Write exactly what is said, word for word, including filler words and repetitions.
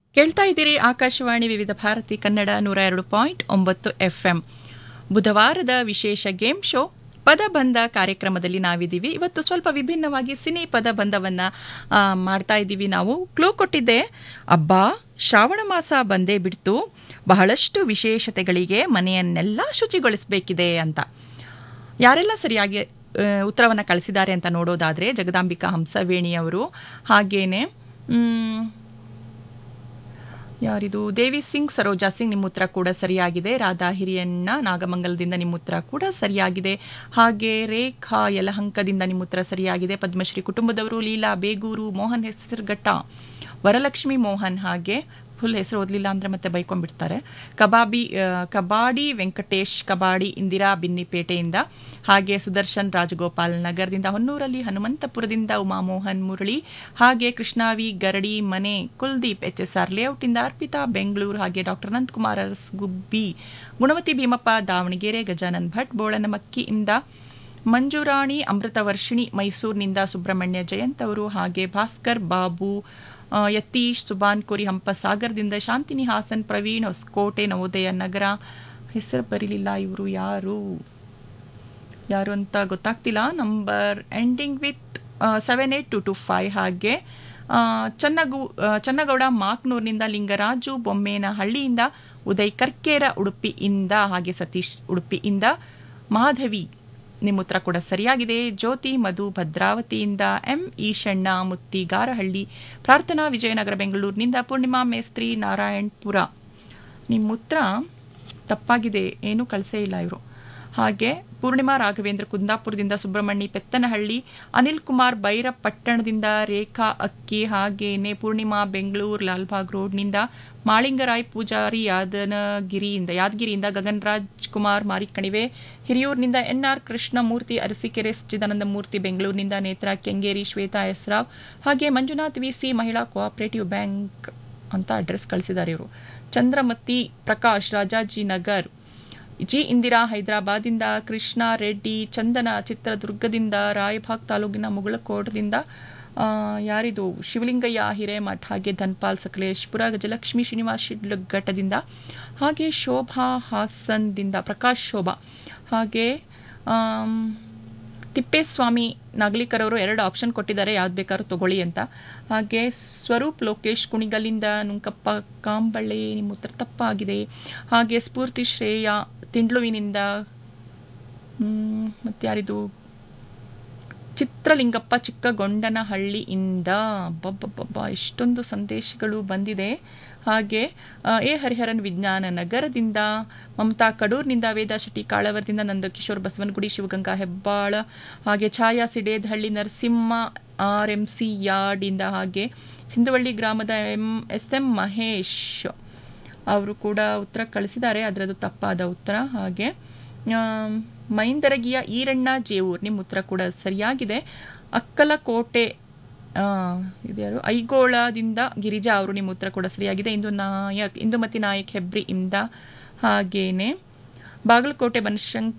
ಕೇಳ್ತಾ ಇದ್ದೀರಿ ಆಕಾಶವಾಣಿ ವಿವಿಧ ಭಾರತಿ ಕನ್ನಡ ನೂರ ಎರಡು ಪಾಯಿಂಟ್ ಒಂಬತ್ತು ಎಫ್ಎಂ. ಬುಧವಾರದ ವಿಶೇಷ ಗೇಮ್ ಶೋ ಪದಬಂಧ ಕಾರ್ಯಕ್ರಮದಲ್ಲಿ ನಾವಿದ್ದೀವಿ. ಇವತ್ತು ಸ್ವಲ್ಪ ವಿಭಿನ್ನವಾಗಿ ಸಿನಿ ಪದಬಂಧವನ್ನ ಆ, ಮಾಡ್ತಾ ಇದ್ದೀವಿ. ನಾವು ಕ್ಲೂ ಕೊಟ್ಟಿದ್ದೆ, ಅಬ್ಬಾ ಶ್ರಾವಣ ಮಾಸ ಬಂದೇ ಬಿಡ್ತು, ಬಹಳಷ್ಟು ವಿಶೇಷತೆಗಳಿಗೆ ಮನೆಯನ್ನೆಲ್ಲ ಶುಚಿಗೊಳಿಸಬೇಕಿದೆ ಅಂತ. ಯಾರೆಲ್ಲ ಸರಿಯಾಗಿ ಆ, ಉತ್ತರವನ್ನ ಕಳಿಸಿದ್ದಾರೆ ಅಂತ ನೋಡೋದಾದ್ರೆ ಜಗದಾಂಬಿಕಾ ಹಂಸವೇಣಿಯವರು, ಹಾಗೇನೆ ಮ್, ಯಾರಿದು ದೇವಿ ಸಿಂಗ್, ಸರೋಜಾ ಸಿಂಗ್, ನಿಮ್ಮ ಉತ್ತರ ಕೂಡ ಸರಿಯಾಗಿದೆ. ರಾಧಾ ಹಿರಿಯಣ್ಣ ನಾಗಮಂಗಲದಿಂದ ನಿಮ್ಮ ಉತ್ತರ ಕೂಡ ಸರಿಯಾಗಿದೆ. ಹಾಗೆ ರೇಖಾ ಯಲಹಂಕದಿಂದ ನಿಮ್ಮ ಉತ್ತರ ಸರಿಯಾಗಿದೆ. ಪದ್ಮಶ್ರೀ ಕುಟುಂಬದವರು ಲೀಲಾ ಬೇಗೂರು, ಮೋಹನ್ ಹೆಸರುಘಟ್ಟ, ವರಲಕ್ಷ್ಮಿ ಮೋಹನ್, ಹಾಗೆ ಫುಲ್ ಹೆಸರು ಓದಲಿಲ್ಲ ಅಂದರೆ ಮತ್ತೆ ಬೈಕೊಂಡ್ಬಿಡ್ತಾರೆ. ಕಬಾಬಿ ಆ, ಕಬಾಡಿ ವೆಂಕಟೇಶ್ ಕಬಾಡಿ ಇಂದಿರಾ ಬಿನ್ನಿಪೇಟೆಯಿಂದ, ಹಾಗೆ ಸುದರ್ಶನ್ ರಾಜಗೋಪಾಲ್ ನಗರದಿಂದ, ಹೊನ್ನೂರಲ್ಲಿ ಹನುಮಂತಪುರದಿಂದ ಉಮಾಮೋಹನ್ ಮುರಳಿ, ಹಾಗೆ ಕೃಷ್ಣಾವಿ ಗರಡಿ ಮನೆ Kuldeep H S R ಲೇಔಟಿಂದ, Arpita Bengaluru, ಹಾಗೆ ಡಾಕ್ಟರ್ ಅನಂತಕುಮಾರ್ ಅರಸ್ ಗುಬ್ಬಿ, ಗುಣವತಿ ಭೀಮಪ್ಪ ದಾವಣಗೆರೆ, ಗಜಾನನ್ ಭಟ್ ಬೋಳನಮಕ್ಕಿಯಿಂದ, ಮಂಜುರಾಣಿ ಅಮೃತವರ್ಷಿಣಿ ಮೈಸೂರಿನಿಂದ, ಸುಬ್ರಹ್ಮಣ್ಯ ಜಯಂತ್ ಅವರು, ಹಾಗೆ ಭಾಸ್ಕರ್ ಬಾಬು, ಆ, ಯತೀಶ್ ಸುಬಾನ್ ಕೋರಿ ಹಂಪಸಾಗರದಿಂದ, ಶಾಂತಿನಿ ಹಾಸನ್, ಪ್ರವೀಣ್ ಹೊಸಕೋಟೆ ನವೋದಯ ನಗರ, ಹೆಸರು ಬರೀಲಿಲ್ಲ ಇವರು ಯಾರು ಯಾರು ಅಂತ ಗೊತ್ತಾಗ್ತಿಲ್ಲ. Number ending with seven eight to to five. ಹಾಗೆ ಆ, ಚನ್ನಗು ಆ, ಚನ್ನಗೌಡ ಮಾಕ್ನೂರ್ನಿಂದ, ಲಿಂಗರಾಜು ಬೊಮ್ಮೇನಹಳ್ಳಿಯಿಂದ, ಉದಯ್ ಕರ್ಕೇರ ಉಡುಪಿಯಿಂದ, ಹಾಗೆ ಸತೀಶ್ ಉಡುಪಿಯಿಂದ, ಮಾಧವಿ ನಿಮ್ಮ ಉತ್ತರ ಕೂಡ ಸರಿಯಾಗಿದೆ. ಜ್ಯೋತಿ ಮಧು ಭದ್ರಾವತಿಯಿಂದ, ಎಂ ಈಶಣ್ಣ ಮುತ್ತಿಗಾರಹಳ್ಳಿ, ಪ್ರಾರ್ಥನಾ ವಿಜಯನಗರ ಬೆಂಗಳೂರಿನಿಂದ, ಪೂರ್ಣಿಮಾ ಮೇಸ್ತ್ರಿ ನಾರಾಯಣಪುರ, ನಿಮ್ಮ ಉತ್ತರ ತಪ್ಪಾಗಿದೆ, ಏನೂ ಕಳಿಸೇ ಇಲ್ಲ ಇವರು. ಹಾಗೆ ಪೂರ್ಣಿಮಾ ರಾಘವೇಂದ್ರ ಕುಂದಾಪುರದಿಂದ, ಸುಬ್ರಹ್ಮಣ್ಯ ಪೆತ್ತನಹಳ್ಳಿ, ಅನಿಲ್ ಕುಮಾರ್ ಬೈರಪಟ್ಟಣದಿಂದ, ರೇಖಾ ಅಕ್ಕಿ, ಹಾಗೇನೆ ಪೂರ್ಣಿಮಾ ಬೆಂಗಳೂರು ಲಾಲ್ಬಾಗ್ ರೋಡ್ನಿಂದ, ಮಾಳಿಂಗರಾಯ್ ಪೂಜಾರಿ ಯಾದನಗಿರಿಯಿಂದ ಯಾದಗಿರಿಯಿಂದ, ಗಗನ್ ರಾಜ್ ಕುಮಾರ್ ಮಾರಿಕಣಿವೆ ಹಿರಿಯೂರಿನಿಂದ, ಎನ್ ಆರ್ ಕೃಷ್ಣಮೂರ್ತಿ ಅರಸೀಕೆರೆ, ಸಚ್ಚಿದಾನಂದ ಮೂರ್ತಿ ಬೆಂಗಳೂರಿನಿಂದ, ನೇತ್ರಾ ಕೆಂಗೇರಿ, ಶ್ವೇತಾ ಎಸ್ ರಾವ್, ಹಾಗೆ ಮಂಜುನಾಥ್ ವಿ ಸಿ ಮಹಿಳಾ ಕೋಆಪರೇಟಿವ್ ಬ್ಯಾಂಕ್ ಅಂತ ಅಡ್ರೆಸ್ ಕಳಿಸಿದ್ದಾರೆ ಇವರು. ಚಂದ್ರಮತಿ ಪ್ರಕಾಶ್ ರಾಜಾಜಿನಗರ್, ಜಿ ಇಂದಿರಾ ಹೈದರಾಬಾದಿಂದ, ಕೃಷ್ಣ ರೆಡ್ಡಿ ಚಂದನ ಚಿತ್ರದುರ್ಗದಿಂದ, ರಾಯಭಾಗ್ ತಾಲೂಕಿನ ಮುಗಳಕೋಟದಿಂದ, ಆ, ಯಾರಿದು ಶಿವಲಿಂಗಯ್ಯ ಹಿರೇಮಠ್, ಹಾಗೆ ಧನ್ಪಾಲ್ ಸಕಲೇಶ್ಪುರ, ಗಜಲಕ್ಷ್ಮಿ ಶ್ರೀನಿವಾಸ್ ಶಿಡ್ಲಘಟ್ಟದಿಂದ, ಹಾಗೆ ಶೋಭಾ ಹಾಸನ್ದಿಂದ, ಪ್ರಕಾಶ್ ಶೋಭಾ, ಹಾಗೆ ಆಮ್, ತಿಪ್ಪೇಸ್ವಾಮಿ ನಾಗಲಿಕರ್ ಅವರು ಎರಡು ಆಪ್ಷನ್ ಕೊಟ್ಟಿದ್ದಾರೆ, ಯಾವ್ದು ಬೇಕಾದ್ರೂ ತಗೊಳ್ಳಿ ಅಂತ. ಹಾಗೆ ಸ್ವರೂಪ್ ಲೋಕೇಶ್ ಕುಣಿಗಲ್ಲಿಂದ, ನುಂಕಪ್ಪ ಕಾಂಬಳೆ, ನಿಮ್ಮ ಉತ್ತರ ತಪ್ಪಾಗಿದೆ. ಹಾಗೆ ಸ್ಫೂರ್ತಿ ಶ್ರೇಯ ತಿಂಡ್ಲುವಿನಿಂದ, ಮತ್ತು ಯಾರಿದು ಚಿತ್ರಲಿಂಗಪ್ಪ ಚಿಕ್ಕಗೊಂಡನಹಳ್ಳಿಯಿಂದ, ಬಬ್ಬಬ್ಬಬ್ಬ ಎಷ್ಟೊಂದು ಸಂದೇಶಗಳು ಬಂದಿದೆ. ಹಾಗೆ ಆ, ಎ ಹರಿಹರನ್ ವಿಜ್ಞಾನ ನಗರದಿಂದ, ಮಮತಾ ಕಡೂರ್ನಿಂದ, ವೇದಾ ಶೆಟ್ಟಿ ಕಾಳವರದಿಂದ, ನಂದಕಿಶೋರ್ ಬಸವನಗುಡಿ ಶಿವಗಂಗಾ ಹೆಬ್ಬಾಳ, ಹಾಗೆ ಛಾಯಾ ಸಿಡೇದಹಳ್ಳಿ ನರಸಿಂಹ ಆರ್ ಎಂ ಸಿ ಯಾರ್ಡಿಂದ, ಹಾಗೆ ಸಿಂಧುವಳ್ಳಿ ಗ್ರಾಮದ ಎಂ ಎಸ್ ಎಂ ಮಹೇಶ್ ಅವರು ಕೂಡ ಉತ್ತರ ಕಳಿಸಿದ್ದಾರೆ, ಅದರದ್ದು ತಪ್ಪಾದ ಉತ್ತರ. ಹಾಗೆ ಆಮ್, ಮೈಂದರಗಿಯ ಈರಣ್ಣ ಜೇವೂರ್, ನಿಮ್ಮ ಉತ್ತರ ಕೂಡ ಸರಿಯಾಗಿದೆ. ಅಕ್ಕಲಕೋಟೆ ಆ, ಇದ್ಯಾರು ಐಗೋಳದಿಂದ ಗಿರಿಜಾ ಅವರು, ನಿಮ್ಮ ಉತ್ತರ ಕೂಡ ಸರಿಯಾಗಿದೆ. ಇಂದು ನಾಯಕ್ ಇಂದುಮತಿ ನಾಯಕ್ ಹೆಬ್ರಿ ಇಂದ, ಹಾಗೇನೆ ಬಾಗಲಕೋಟೆ ಬನಶಂಕರಿ